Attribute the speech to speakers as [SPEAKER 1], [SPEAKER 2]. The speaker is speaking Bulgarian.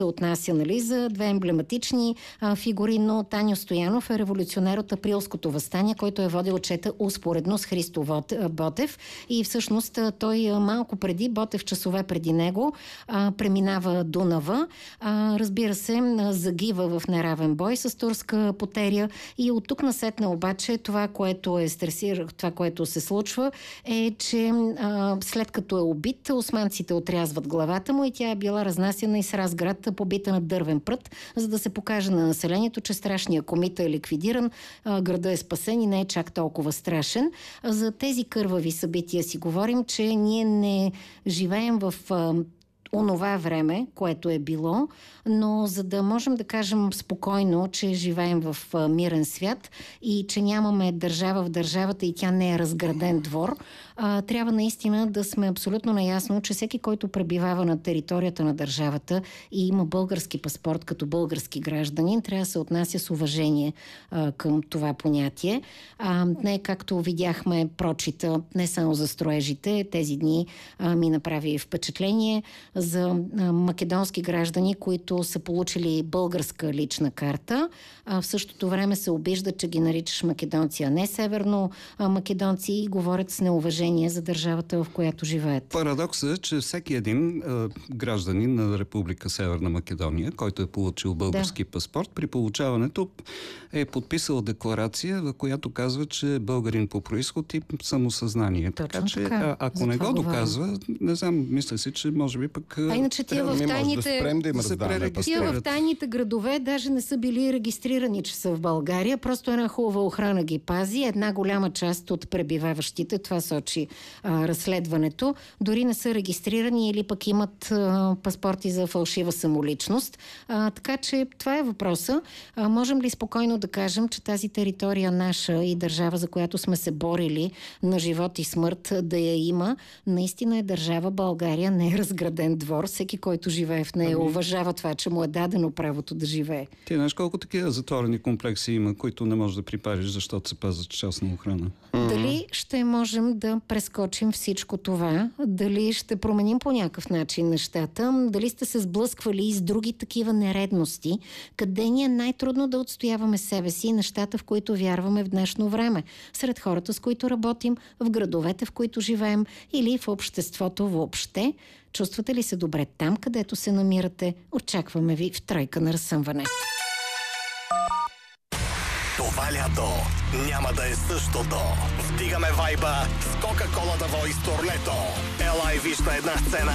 [SPEAKER 1] отнася, нали, за две емблематични фигури, но Таньо Стоянов е революционер от Априлското въстание, който е водил чета успоредно с Христо Ботев и всъщност той малко преди, Ботев часове преди него, преминава Дунава, разбира се, загива в неравен бой с турска потеря и от тук насетне обаче това, което това, което се случва е, че след като е убит, османците отрязват главата му и тя е била разнасяна из Разград, побита на дървен прът, за да се покаже на населението, че страшният комит е ликвидиран, града е спасен и не е чак толкова страшен. За тези кървави събития си говорим, че ние не живеем в онова време, което е било, но за да можем да кажем спокойно, че живеем в мирен свят и че нямаме държава в държавата и тя не е разграден двор, трябва наистина да сме абсолютно наясно, че всеки, който пребивава на територията на държавата и има български паспорт като български гражданин, трябва да се отнася с уважение към това понятие. Не както видяхме прочита, не само за строежите, тези дни ми направи впечатление за македонски граждани, които са получили българска лична карта. В същото време се обиждат, че ги наричаш македонци, а не северно македонци и говорят с неуважение за държавата, в която живеят.
[SPEAKER 2] Парадоксът е, че всеки един гражданин на Република Северна Македония, който е получил български паспорт, при получаването е подписал декларация, в която казва, че е българин по произход и самосъзнание.
[SPEAKER 1] Точно
[SPEAKER 2] че ако не го доказва, не знам, мисля си, че може би пък
[SPEAKER 1] иначе тия в тайните градове даже не са били регистрирани, че са в България. Просто една хубава охрана ги пази. Една голяма част от пребиваващите, това сочи разследването, дори не са регистрирани или пък имат паспорти за фалшива самоличност. Така че това е въпроса. Можем ли спокойно да кажем, че тази територия наша и държава, за която сме се борили на живот и смърт да я има, наистина е държава България, не е разграден двор. Всеки, който живее в нея, уважава това, че му е дадено правото да живее.
[SPEAKER 2] Ти знаеш колко такива затворени комплекси има, които не можеш да припариш, защото се пазят частна охрана?
[SPEAKER 1] Дали ще можем да прескочим всичко това? Дали ще променим по някакъв начин нещата? Дали сте се сблъсквали и с други такива нередности? Къде ни е най-трудно да отстояваме себе си и нещата, в които вярваме в днешно време? Сред хората, с които работим, в градовете, в които живеем или в обществото въобще? Чувствате ли се добре там, където се намирате? Очакваме ви в тройка на разсъмване.
[SPEAKER 3] Това лято няма да е същото. Вдигаме вайба с Кока-Кола да Voice турнето. Ела и виж на една сцена